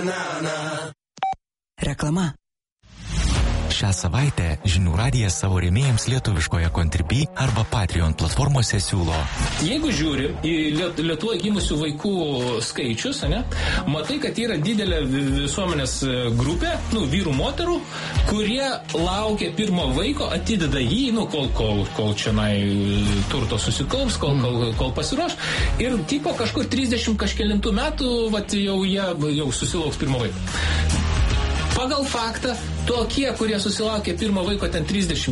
Reklama. Šią savaitę Žinių radijas savo rėmėjams lietuviškoje Contribui arba Patreon platformose siūlo. Jeigu žiūri į Lietuvoje gimusių vaikų skaičius, matai, kad yra didelė visuomenės grupė, vyrų, moterų, kurie laukia pirmo vaiko, atideda jį, kol čionai turto susikaups, kol pasiruoš. Ir tipo kažkur 30 kažkelintų metų, jau susilauks pirmo vaiko. Pagal faktą, tokie, kurie susilaukė pirmo vaiko ten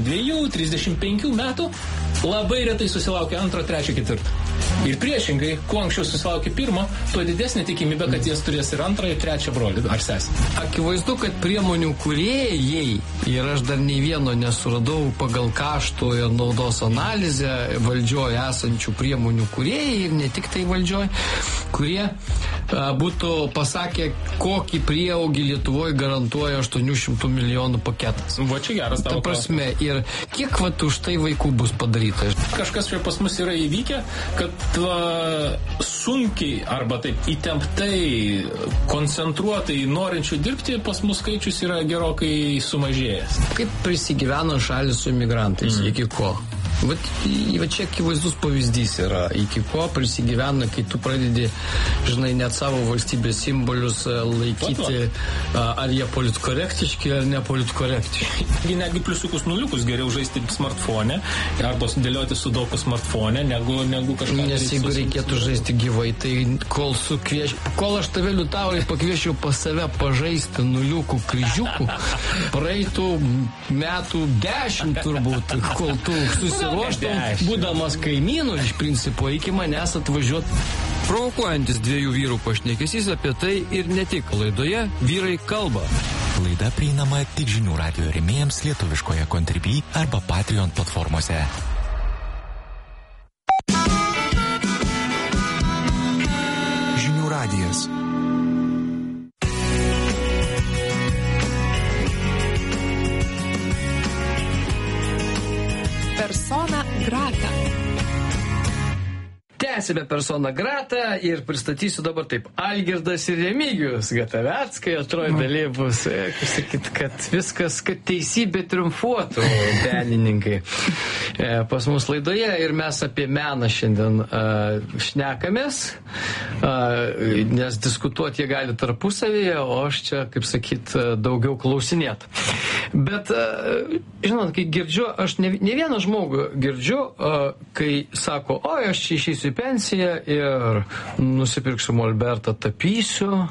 32-35 metų, labai retai susilaukė antro, trečio, ketvirto. Ir priešingai, kuo anksčiau susilaukė pirmo, tuo didesnė tikimybė, kad jis turės ir antrą, ir trečią brolį ar sesę. Akivaizdu, kad priemonių kūrėjai, ir aš dar nei vieno nesuradau pagal kaštų ir naudos analizę valdžioje esančių priemonių kūrėjai, ir ne tik tai valdžioje, kurie būtų pasakę, kokį prieaugį Lietuvoje garantuoja 800 milijonų paketas. Va čia geras tavo prasme, ir kiek už tai vaikų bus padaryta? Kažkas čia pas mus yra įvykę, kad sunkiai arba taip įtemptai, koncentruotai norinčių dirbti, pas mus skaičius yra gerokai sumažėjęs. Kaip prisigyvena šalis su imigrantais? Iki ko? Va čia akivaizdus pavyzdys yra, iki ko prisigyvena, kai tu pradedi, net savo valstybės simbolius laikyti, ar jie politkorektiški, ar nepolitkorektiški. Netgi pliusiukus, nuliukus geriau žaisti smartfone, arba dėlioti sudoku smartfone, negu kažką. Nes jeigu reikėtų žaisti gyvai, tai kol aš tave Liutaurai pakviešiau pas save pažaisti nuliukų kryžiukų, praeitų metų 10 turbūt, kol tu susiruoštum, būdamas kaimynų, iš principo, iki manęs atvažiuot. Provokuojantis dviejų vyrų pašnekesys apie tai ir ne tik. Laidoje Vyrai kalba. Laida prieinama tik Žinių radijo rėmėjams lietuviškoje Contribui arba Patreon platformose. Žinių radijas. Persona grata. Tęsime persona grata ir pristatysiu dabar taip. Algirdas ir Remigijus Gataveckai, atrodo, dalyvus, kad viskas, kad teisybė triumfuotų, menininkai. Pas mus laidoje ir mes apie meną šiandien šnekamės, nes diskutuoti jie gali tarpusavyje, o aš čia, kaip sakyt, daugiau klausinėt. Bet, žinot, kai girdžiu, aš ne vieną žmogų girdžiu, kai sako, aš čia išeisiu į pensiją ir nusipirksiu molbertą, tapysiu,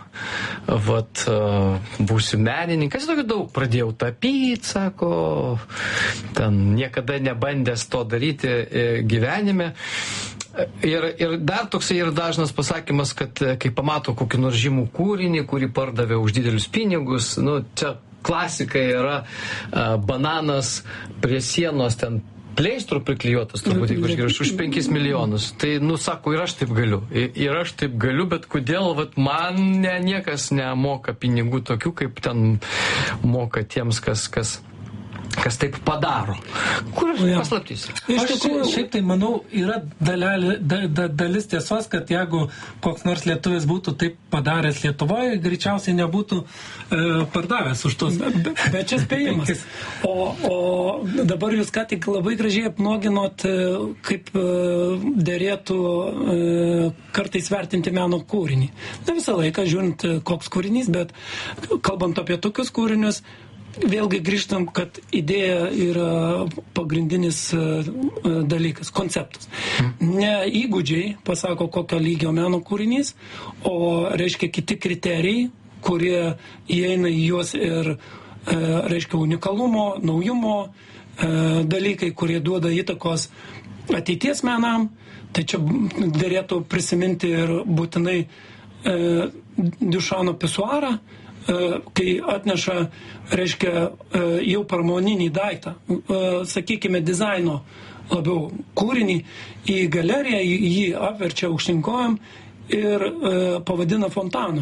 būsiu menininkas. Tokio daug pradėjau tapyti, sako, ten niekada nebandęs to daryti gyvenime. Ir dar toksai ir dažnas pasakymas, kad kai pamato kokį nors žymų kūrinį, kurį pardavė už didelius pinigus, čia klasika yra bananas prie sienos ten pleistrų priklijuotas, turbūt, jeigu aš geriau, už 5 milijonus. Tai, sako, ir aš taip galiu, bet kodėl man niekas nemoka pinigų tokių, kaip ten moka tiems, kas taip padaro. Kur paslaptys? Šiaip tai, manau, yra dalis tiesos, kad jeigu koks nors lietuvis būtų taip padaręs Lietuvoje, greičiausiai nebūtų pardavęs už tos. Bet čia spėjimas. O dabar jūs ką tik labai gražiai apnuoginot, kaip derėtų kartais vertinti meno kūrinį. Ne visą laiką, žiūrint koks kūrinys, bet kalbant apie tokius kūrinius, vėlgi grįžtam, kad idėja yra pagrindinis dalykas, konceptas. Ne įgūdžiai pasako, kokio lygio meno kūrinys, o reiškia kiti kriterijai, kurie įeina į juos ir reiškia unikalumo, naujumo dalykai, kurie duoda įtakos ateities menam. Tai čia derėtų prisiminti ir būtinai Dušano pisuarą, kai atneša, reiškia, jau pramoninį daiktą, sakykime, dizaino labiau kūrinį į galeriją, jį apverčia aukštyn kojom ir pavadina fontanu.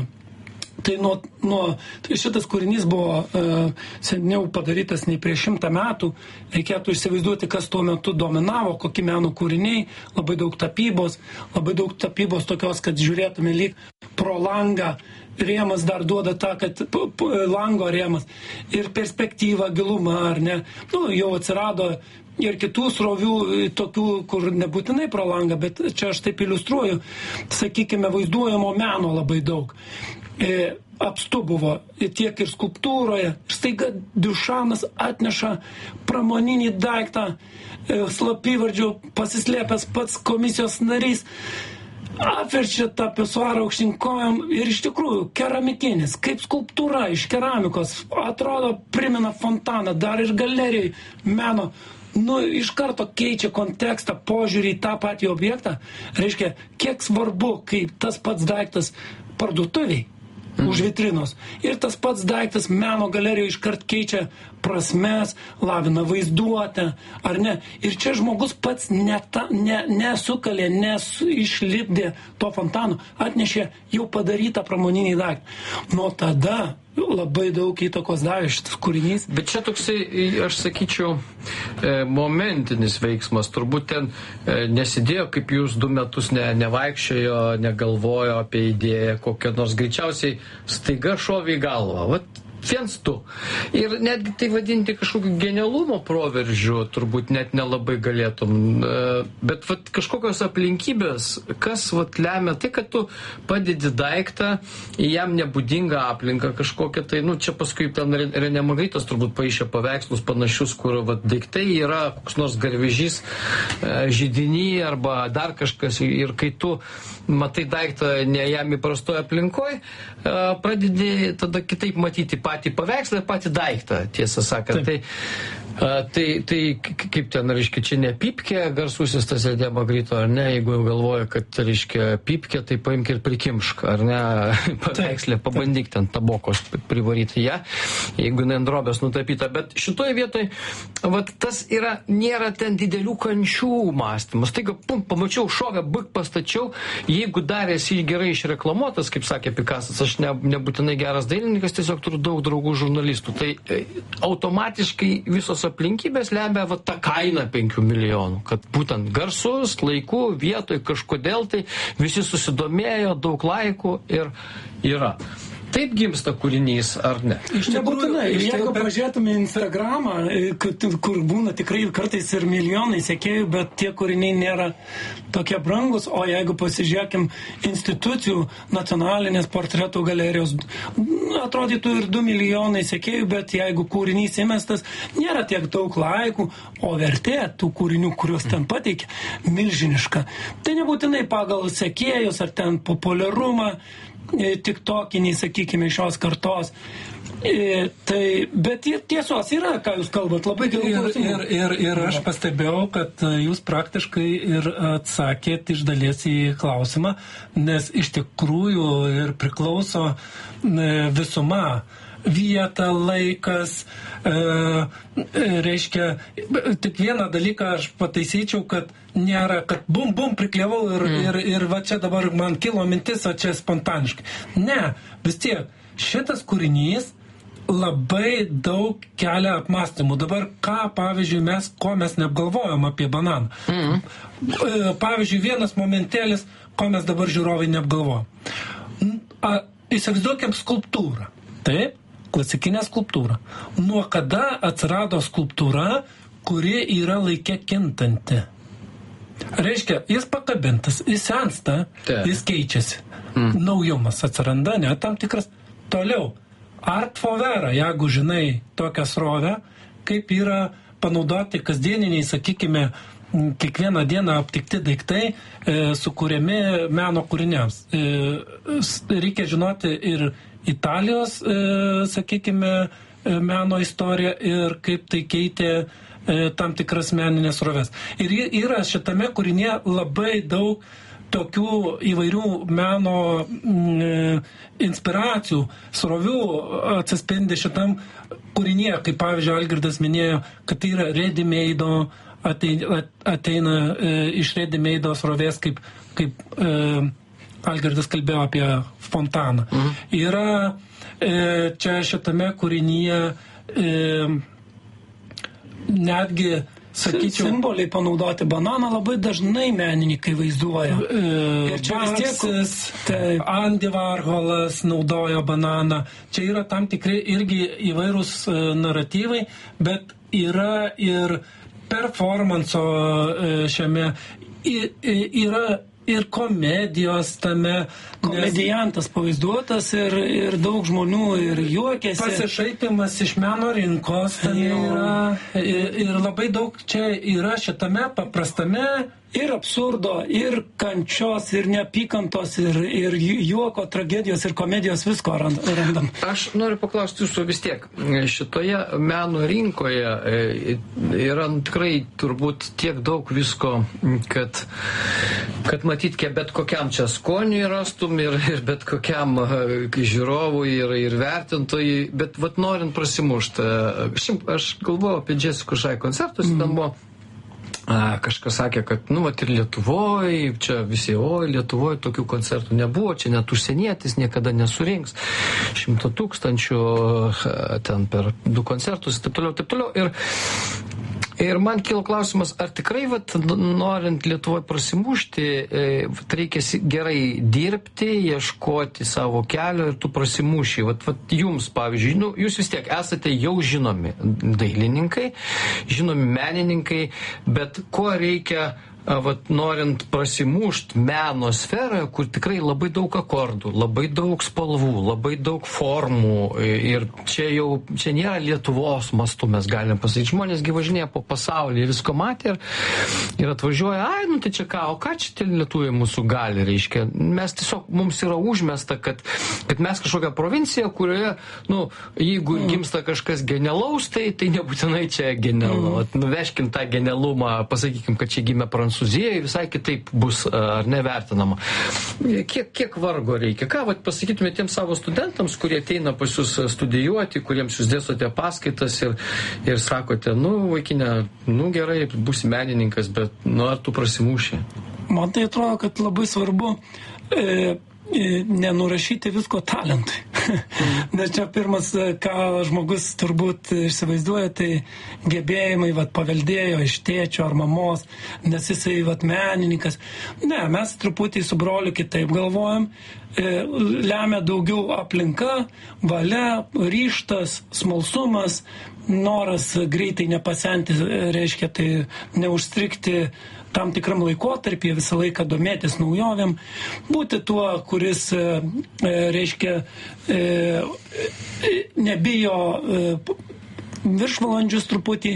Tai šitas kūrinys buvo seniau padarytas nei prieš 100 metų. Reikėtų įsivaizduoti, kas tuo metu dominavo, kokie meno kūriniai, labai daug tapybos tokios, kad žiūrėtume lyg pro langą rėmas dar duoda tą, kad lango rėmas ir perspektyva, gilumą, ar ne. Nu, jau atsirado ir kitų srovių, tokių, kur nebūtinai pro langą, bet čia aš taip iliustruoju, sakykime, vaizduojamo meno labai daug. Apstu buvo tiek ir skulptūroje. Staiga Dušanas atneša pramoninį daiktą, slapyvardžiu pasislėpęs pats komisijos narys, apverčia tą pisuarą aukštyn kojom ir iš tikrųjų keramikinis, kaip skulptūra iš keramikos, atrodo, primena fontaną, dar ir galerijai meno. Nu, iš karto keičia kontekstą, požiūrį į tą patį objektą. Reiškia, kiek svarbu, kai tas pats daiktas parduotuviai už vitrinos. Ir tas pats daiktas meno galerijoje iškart keičia prasmes, lavina vaizduotę, ar ne? Ir čia žmogus pats nesukalė, išlipdė to fontano, atnešė jau padarytą pramoninį daiktą. Nuo tada labai daug įtakos davė šitas kūrinys. Bet čia toksai, aš sakyčiau, momentinis veiksmas. Turbūt ten nesidėjo, kaip jūs 2 metus nevaikščiojo, negalvojo apie idėją kokią nors, greičiausiai staiga šovė į galvą. Vat viens tu. Ir netgi tai vadinti kažkokiu genialumo proveržiu turbūt net nelabai galėtum. Bet vat kažkokios aplinkybės, kas vat lemia tai, kad tu padedi daiktą į jam nebūdingą aplinką kažkokią, tai, nu, čia paskui ten Renė Magritas turbūt paišė paveikslus panašius, kur vat daiktai yra koks nors garvežys židiny arba dar kažkas, ir kai tu matai daiktą ne jam įprastoje aplinkoje, pradedi tada kitaip matyti patį paveikslą ir patį daiktą, tiesą sakant. Tai kaip ten, reiškia, čia ne Pypkė, garsusis tas Renė Magrito, ar ne, jeigu galvoja, kad, reiškia, Pypkė, tai paimk ir prikimšk, ar ne, paveikslę, pabandyk ten tabokos privaryti ją, jeigu ne ant drobės nutapyta. Bet šitoje vietoje, vat tas yra, nėra ten didelių kančių mąstymas. Taigi, pamačiau, šovę, pastačiau, jeigu dar esi gerai išreklamuotas, kaip sakė Pikasas, aš nebūtinai geras dailininkas, tiesiog turiu daug draugų žurnalistų, tai automatiškai visos aplinkybės lemia va tą kainą 5 milijonų, kad būtent garsus, laiku, vietoj kažkodėl tai visi susidomėjo, daug laikų ir yra. Taip gimsta kūrinys, ar ne? Iš nebūtinai. Jeigu pažiūrėtume Instagramą, kur būna tikrai kartais ir milijonai sekėjų, bet tie kūriniai nėra tokie brangus, o jeigu pasižiūrėkim institucijų, nacionalinės portretų galerijos, atrodytų ir 2 milijonai sekėjų, bet jeigu kūrinys įmestas, nėra tiek daug laikų, o vertė tų kūrinių, kuriuos ten pateikia, milžiniška. Tai nebūtinai pagal sekėjus ar ten populiarumą, tiktokiniai, sakykime, šios kartos. Bet tiesos yra, ką jūs kalbat, labai gerų klausimų. Ir aš pastebėjau, kad jūs praktiškai ir atsakėt iš dalies į klausimą, nes iš tikrųjų ir priklauso visuma. Vieta, laikas, reiškia, tik vieną dalyką aš pataisyčiau, kad nėra, kad bum prikliavau ir va čia dabar man kilo mintis, o čia spontaniškai. Ne, vis tiek, šitas kūrinys labai daug kelia apmąstymų. Dabar pavyzdžiui, ko mes neapgalvojom apie bananą. Pavyzdžiui, vienas momentėlis, ko mes dabar žiūrovai neapgalvojom. Įsivaizduokim skulptūrą. Taip? Klasikinė skulptūra. Nuo kada atsirado skulptūra, kuri yra laike kintanti? Reiškia, jis pakabintas, jis sensta, jis keičiasi. Naujumas atsiranda, ne, tam tikras. Toliau, art favera, jeigu žinai tokią srovę, kaip yra panaudoti kasdieniniai, sakykime, kiekvieną dieną aptikti daiktai, sukūrėmi meno kūriniams. Reikia žinoti ir Italijos, sakykime, meno istoriją ir kaip tai keitė tam tikras meninės sroves. Ir yra šitame kūrinyje labai daug tokių įvairių meno inspiracijų, srovių atsispindi šitam kūrinyje, kaip pavyzdžiui Algirdas minėjo, kad tai yra ready-made, ateina iš ready-made srovės, kaip Algirdas kalbėjo apie fontaną. Yra čia šitame kūrinyje netgi, sakyčiau, simboliai panaudoti. Bananą labai dažnai menininkai vaizduoja. Ir čia vis tiek Andy Warholas naudojo bananą. Čia yra tam tikri irgi įvairūs naratyvai, bet yra ir performanso šiame, yra ir komedijos tame. Komediantas pavaizduotas ir daug žmonių ir juokėsi. Pasišaipimas iš meno rinkos tame yra. Ir labai daug čia yra šitame paprastame. Ir absurdo, ir kančios, ir neapykantos, ir juoko, tragedijos, ir komedijos visko randam. Aš noriu paklausti jūsų vis tiek. Šitoje meno rinkoje yra tikrai turbūt tiek daug visko, kad matyt, bet kokiam čia skoniui rastum ir bet kokiam žiūrovui ir vertintojui, bet vat norint prasimušti. Aš galvoju apie Jessica Shy koncertus, ten buvo kažkas sakė, kad, ir Lietuvoje, čia visi, Lietuvoje tokių koncertų nebuvo, čia net užsienietis niekada nesurinks 100 000 ten per 2 koncertus, taip toliau. Ir man kilo klausimas, ar tikrai, norint Lietuvoje prasimušti, reikia gerai dirbti, ieškoti savo kelio ir tu prasimuši. Jums, pavyzdžiui, jūs vis tiek esate jau žinomi dailininkai, žinomi menininkai, bet ko reikia norint prasimušti meno sferoje, kur tikrai labai daug akordų, labai daug spalvų, labai daug formų ir čia nėra Lietuvos mastu, mes galim pasakyti. Žmonės važinėja po pasaulį, visko matė ir atvažiuoja, tai čia ką, o ką čia tie lietuviai mūsų gali, reiškia. Mes tiesiog, mums yra užmesta, kad mes kažkokią provinciją, kurioje, jeigu gimsta kažkas genialaus, tai nebūtinai čia genialu. Nuveškim tą genialumą, pasakykim, kad čia gimė Prancūzijoje, visai kitaip bus ar nevertinama. Kiek vargo reikia? Ką pasakytumėte tiems savo studentams, kurie ateina pas jūs studijuoti, kuriems jūs dėstote paskaitas ir sakote, vaikinė, gerai, būsi menininkas, bet ar tu prasimuši? Man tai atrodo, kad labai svarbu nenurašyti visko talentui. Nes čia pirmas, ką žmogus turbūt įsivaizduoja, tai gebėjimai paveldėjo iš tėčio ar mamos, nes jisai menininkas. Ne, mes truputį su broliu kitaip galvojam. Lemia daugiau aplinka, valia, ryžtas, smalsumas, noras greitai nepasenti, reiškia, tai neužstrikti tam tikram laikotarpį, visą laiką domėtis naujovėm, būti tuo, kuris, reiškia, nebijo viršvalandžius truputį,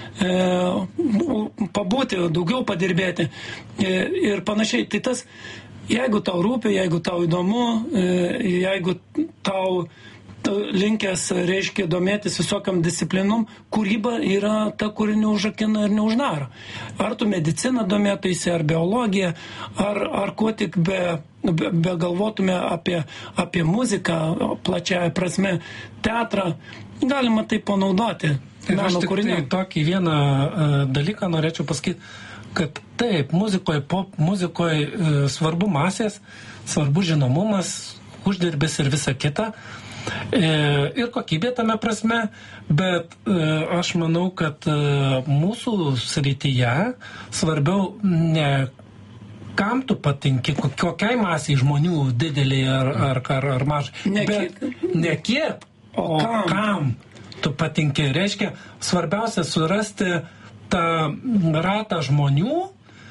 pabūti, daugiau padirbėti ir panašiai. Tai tas, jeigu tau rūpi, jeigu tau įdomu, jeigu tau linkęs, reiškia, domėtis visokiam disciplinom, kūryba yra ta, kuri neužakina ir neuždaro. Ar tu mediciną domėtaisi, ar biologiją, ar kuo tik be galvotume apie muziką, plačiąją prasme, teatrą, galima tai panaudoti. Aš tik tokį vieną dalyką norėčiau pasakyti, kad taip, muzikoje svarbu masės, svarbu žinomumas, uždirbis ir visa kita, ir kokybė tame prasme, bet aš manau, kad mūsų srityje svarbiau ne kam tu patinki, kokiai masiai žmonių dideliai ar mažai, bet ne kiek, o kam tu patinki. Reiškia, svarbiausia surasti tą ratą žmonių,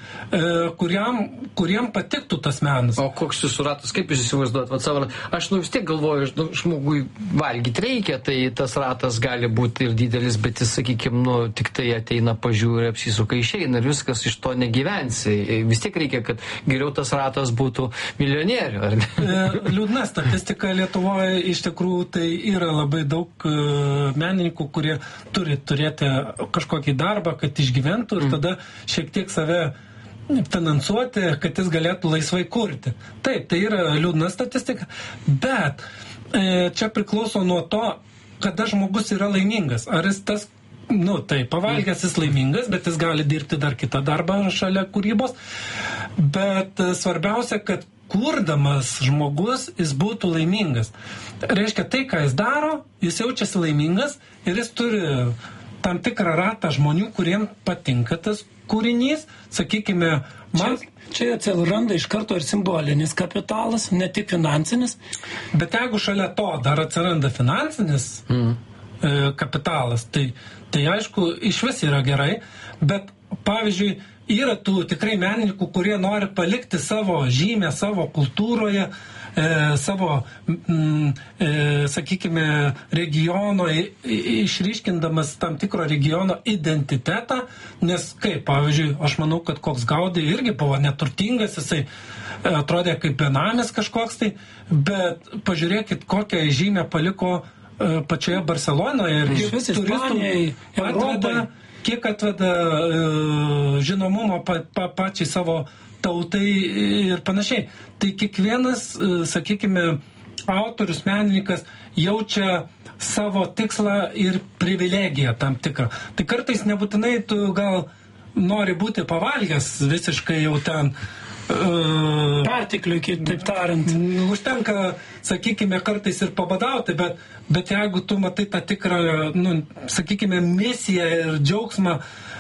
kuriem patiktų tas menas. O koks jūsų ratas, kaip jūs įsivaizduojat? Aš vis tiek galvoju, žmogui valgyti reikia, tai tas ratas gali būti ir didelis, bet jis, sakykime, tik tai ateina, pažiūri, apsisuka, išeina ir viskas, iš to negyvensi. Vis tiek reikia, kad geriau tas ratas būtų milijonierių, ar ne? Liūdna statistika Lietuvoje, iš tikrųjų, tai yra labai daug menininkų, kurie turi turėti kažkokį darbą, kad išgyventų ir tada šiek tiek save finansuoti, kad jis galėtų laisvai kurti. Taip, tai yra liūdna statistika, bet čia priklauso nuo to, kada žmogus yra laimingas. Ar jis tas, tai pavalgęs jis laimingas, bet jis gali dirbti dar kitą darbą šalia kūrybos. Bet svarbiausia, kad kurdamas žmogus, jis būtų laimingas. Reiškia, tai, ką jis daro, jis jaučiasi laimingas ir jis turi tam tikrą ratą žmonių, kuriems patinka tas kūrinys, sakykime, man... Čia atsiranda iš karto ir simbolinis kapitalas, ne tik finansinis. Bet jeigu šalia to dar atsiranda finansinis kapitalas, tai aišku, iš vis yra gerai, bet pavyzdžiui, yra tų tikrai menininkų, kurie nori palikti savo žymę, savo kultūroje, savo, sakykime, regiono, išryškindamas tam tikro regiono identitetą, nes kaip, pavyzdžiui, aš manau, kad koks Gaudį irgi buvo neturtingas, jisai atrodė kaip benamis kažkoks tai, bet pažiūrėkit, kokią žymę paliko pačioje Barcelonoje ir turistų atveda, kiek atveda žinomumo pačiai savo tautai ir panašiai. Tai kiekvienas, sakykime, autorius, menininkas jaučia savo tikslą ir privilegiją tam tikrą. Tai kartais nebūtinai tu gal nori būti pavalgęs visiškai jau ten pertekliui, taip tariant. Užtenka, sakykime, kartais ir pabadauti, bet jeigu tu matai tą tikrą, sakykime, misiją ir džiaugsmą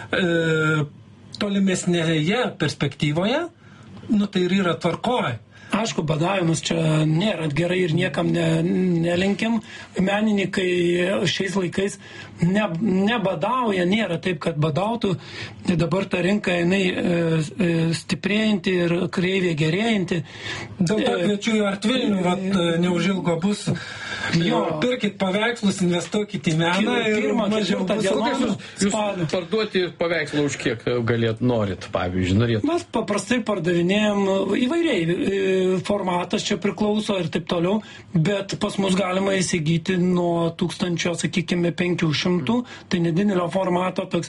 tolimesnėje perspektyvoje, tai ir yra tvarkoj. Aišku, badavimas čia nėra gerai ir niekam nelinkim. Menininkai šiais laikais nebadauja, nėra taip, kad badautų. Dabar ta rinka, jinai stiprėjanti ir kreivė gerėjanti. Dėl to kviečiu į Art Vilnių, neužilgo bus. Pirkit paveikslus, investuokit į meną ir mažiau bus. Jūs parduoti paveikslą už kiek norit, pavyzdžiui, Mes paprastai pardavinėjom įvairiai. Formatas čia priklauso ir taip toliau, bet pas mus galima įsigyti nuo 1000, sakykime, 500, tai nedidelio formato toks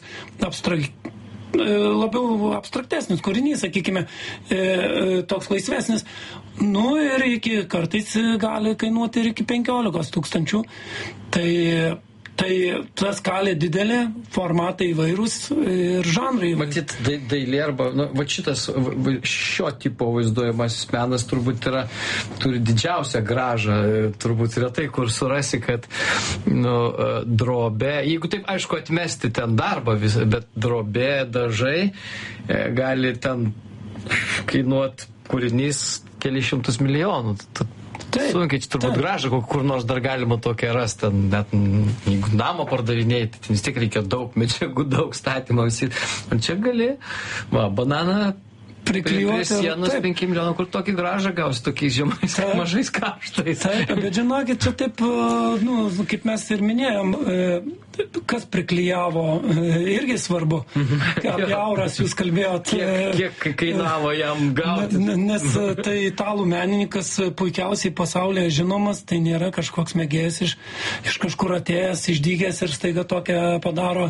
labiau abstraktesnis kūrinys, sakykime, toks laisvesnis. Ir kartais gali kainuoti ir iki 15 000. Tai ta skalė didelė, formatai įvairūs ir žanrai. Matyt, dailė arba, šitas šio tipo vaizduojamasis menas turbūt turi didžiausią grąžą, turbūt yra tai, kur surasi, kad drobė, jeigu taip, aišku, atmesti ten darbą visą, bet drobė, dažai gali ten kainuoti kūrinys kelius šimtus milijonų. Sunkiai, čia turbūt gražą, kur nors dar galima tokią rasti, net jeigu namo pardavinėjai, tai vis tiek reikia daug medžiagų, daug statymą visi. O čia gali, bananą prie sienos 5 milijonų, kur tokį gražą gausi tokiais žemais, mažais kaštais. Taip, bet žinokit, čia taip, kaip mes ir minėjom, kas priklijavo, irgi svarbu. Apie auras jūs kalbėjot. Kiek kainavo jam gauti? Nes tai italų menininkas puikiausiai pasaulyje žinomas, tai nėra kažkoks mėgėjas iš kažkur atėjęs, išdygęs ir staiga tokią padaro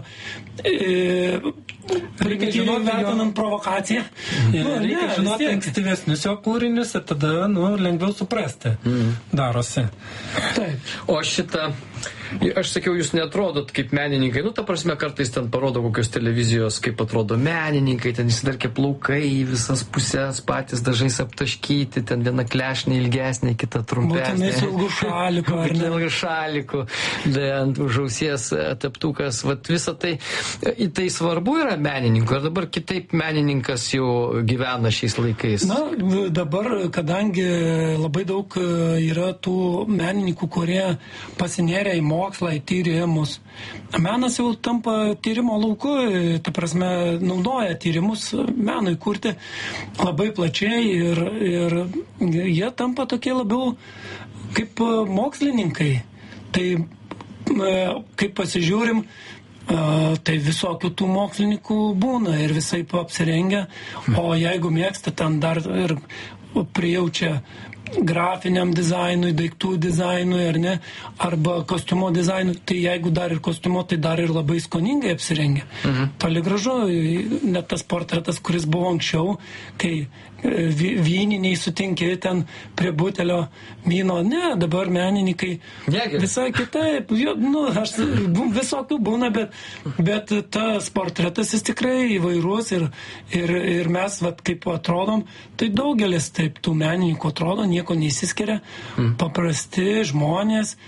primityviai vertinant provokaciją. Reikia žinoti ankstyvesnius jo kūrinius ir tada lengviau suprasti darosi. Taip. O šitą, aš sakiau, jūs neatrodot kaip menininkai, ta prasme kartais ten parodo kokios televizijos, kaip atrodo menininkai, ten įsidarkia plaukai į visas pusės, patys dažais aptaškyti, ten viena klešnė ilgesnė, kita trumpesnė. Būtinai su ilgu šaliku, ar ne? Ilgu šaliku, ant užausies teptukas, visą tai, tai svarbu yra menininkui, ar dabar kitaip menininkas jau gyvena šiais laikais? Dabar, kadangi labai daug yra tų menininkų, kurie pasinėrė į mokslą, į tyrimus. Menas jau tampa tyrimo lauku, ta prasme, naudoja tyrimus menui kurti labai plačiai ir jie tampa tokie labiau kaip mokslininkai. Tai kaip pasižiūrim, tai visokių tų mokslininkų būna ir visai apsirengia, o jeigu mėgsta ten dar ir prijaučia grafiniam dizainui, daiktų dizainui, ar ne, arba kostiumo dizainui, tai jeigu dar ir kostiumo, tai dar ir labai skoningai apsirengia. Toli gražu, net tas portretas, kuris buvo anksčiau, kai vyniniai sutinki ten prie butelio vyno, dabar menininkai visai kitaip, visokių būna, bet tas portretas jis tikrai įvairus ir mes, kaip atrodom, tai daugelis taip tų menininkų atrodo, nieko neįsiskiria, paprasti žmonės,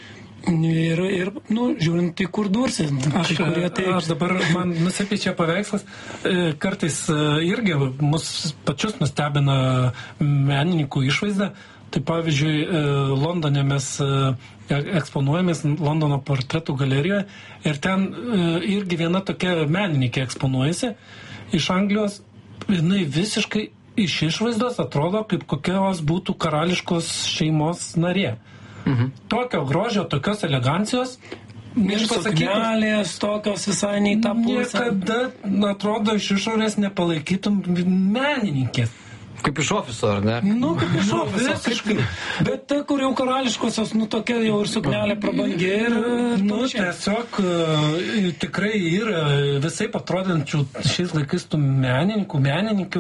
Ir žiūrint į kur dursis. Aš dabar, man nusipečia paveikslas, kartais irgi mus pačius nustebina menininkų išvaizda. Tai pavyzdžiui, Londone mes eksponuojamės Londono portretų galerijoje ir ten irgi viena tokia menininkė eksponuojasi iš Anglijos. Jinai visiškai iš išvaizdos atrodo, kaip kokios būtų karališkos šeimos narė. Tokio grožio, tokios elegancijos. Ir suknelės tokios visai nei tą pusę. Niekada, atrodo, iš išorės nepalaikytum menininkės. Kaip iš ofiso, ar ne? Kaip iš ofiso, visiškai. Bet ta, kur jau karališkosios, tokia jau ir suknelė prabangi. Tiesiog tikrai yra visai atrodančių šiais laikais tų menininkių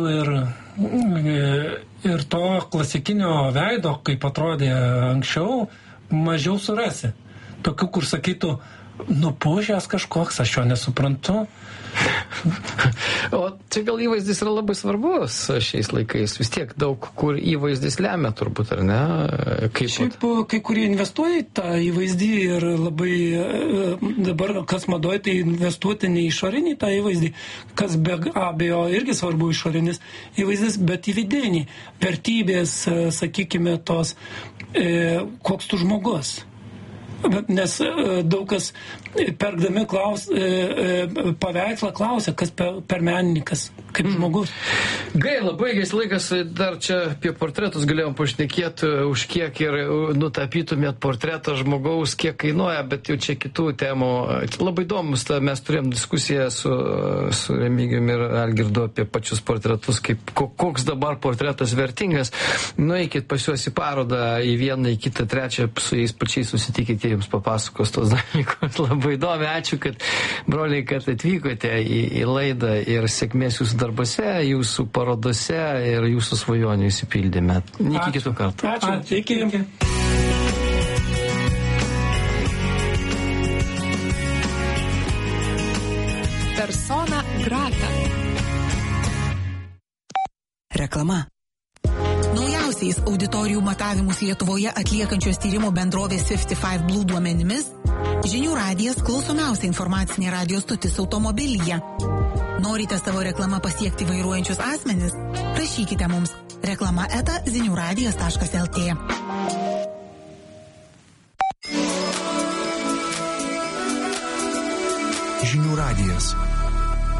ir to klasikinio veido, kaip atrodė anksčiau, mažiau surasi. Tokių, kur sakytų, nupužęs kažkoks, aš jo nesuprantu. O čia gal įvaizdis yra labai svarbus šiais laikais. Vis tiek daug kur įvaizdis lemia turbūt, ar ne? Šiaip kai kurie investuoja į tą įvaizdį ir labai dabar, kas madoja, tai investuoti ne išorinį tą įvaizdį, kas be abejo irgi svarbu išorinis įvaizdis, bet į vidinį. Vertybės, sakykime, tos, koks tu žmogus. Nes daug kas perkdami paveikslą klausia, kas per menininkas, kaip žmogus. Gaila, baigėsi laikas, dar čia apie portretus galėjom pašnekėti, už kiek ir nutapytumėt portretą žmogaus, kiek kainuoja, bet jau čia kitų temų. Labai įdomus, mes turėjom diskusiją su Remigijumi ir Algirdu apie pačius portretus, koks dabar portretas vertingas. Nueikit pas juos į parodą, į vieną, į kitą, trečią, su jais pačiais susitikite, jums papasakos tos dalykus. Labai įdomi, ačiū, kad broliai, kad atvykote į laidą ir sėkmės jūsų darbose, jūsų parodose ir jūsų svajonių įsipildyme. Iki kitų kartų. Ačiū. Iki. Persona grata. Reklama. Naujausiais auditorijų matavimus Lietuvoje atliekančios tyrimo bendrovės 55 Blue duomenimis Žinių radijas klausomiausia informacinė radijo stotis automobilyje. Norite savo reklamą pasiekti vairuojančius asmenis? Rašykite mums reklama@ziniuradijas.lt. Žinių radijas.